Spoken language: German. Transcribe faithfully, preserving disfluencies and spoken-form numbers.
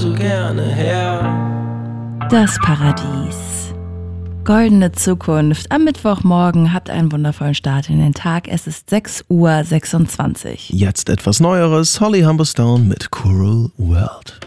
so gerne her. Das Paradies. Goldene Zukunft. Am Mittwochmorgen habt einen wundervollen Start in den Tag. Es ist sechs Uhr sechsundzwanzig. Jetzt etwas Neueres. Holly Humberstone mit Coral World.